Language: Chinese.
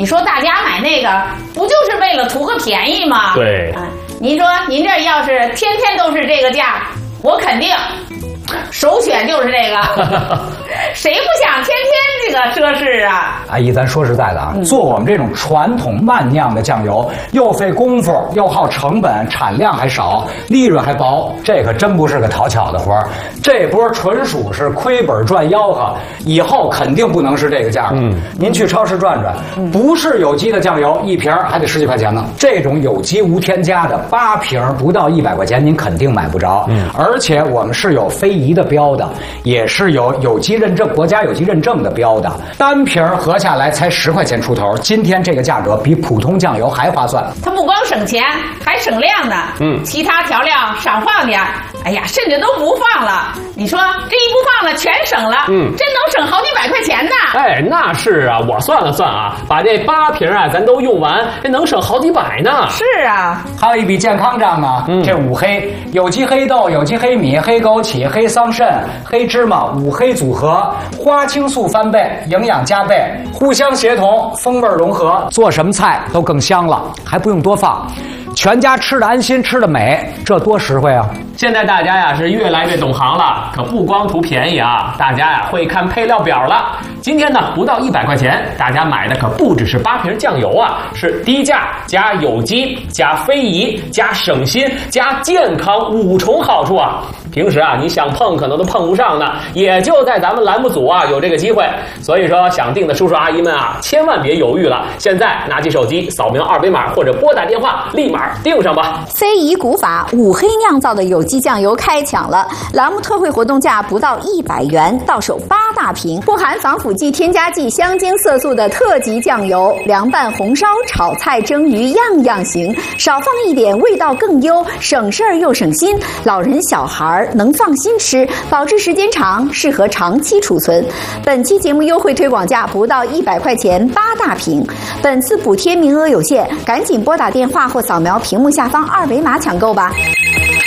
你说大家买那个不就是为了图个便宜吗？ 对。 您说您这要是天天都是这个价，我肯定首选就是这个。谁不想天天这个奢侈啊？ 阿姨，咱说实在的啊，做我们这种传统慢酿的酱油，又费功夫，又耗成本，产量还少，利润还薄，这可真不是个讨巧的活儿。这波纯属是亏本赚吆喝，以后肯定不能是这个价了。您去超市转转，不是有机的酱油，一瓶还得10几块钱呢。这种有机无添加的8瓶不到100块钱，您肯定买不着。而且我们是有非遗的标的，也是有有机认证。国家有机认证的标的，单瓶合下来才10块钱出头。今天这个价格比普通酱油还划算。 它不光省钱，还省量呢。其他调料少放点，哎呀，甚至都不放了。你说这一不放了，全省了。真能省好几百块钱呢。 哎，那是啊，我算了算啊，把这8瓶啊，咱都用完，这能省好几百呢。 是啊， 还有一笔健康账呢。这5黑：有机黑豆、有机黑米、黑枸杞、黑桑葚、黑芝麻，5黑组合。花青素翻倍，营养加倍，互相协同，风味融合，做什么菜都更香了，还不用多放，全家吃的安心，吃的美，这多实惠啊！ 现在大家呀是越来越懂行了，可不光图便宜啊，大家呀会看配料表了。今天呢不到100块钱，大家买的可不只是8瓶酱油啊，是低价加有机加非遗加省心加健康5重好处啊！平时啊你想碰可能都碰不上呢，也就在咱们栏目组啊有这个机会。所以说想订的叔叔阿姨们啊，千万别犹豫了，现在拿起手机扫描2维码或者拨打电话，立马订上吧。 非遗古法5黑酿造的有机酱油开抢了，栏目特惠活动价不到100元，到手8大瓶，不含防腐剂、添加剂、香精、色素的特级酱油，凉拌、红烧、炒菜、蒸鱼样样行，少放一点味道更优，省事儿又省心，老人小孩能放心吃，保质时间长，适合长期储存。本期节目优惠推广价不到100块钱8大瓶，本次补贴名额有限，赶紧拨打电话或扫描屏幕下方2维码抢购吧。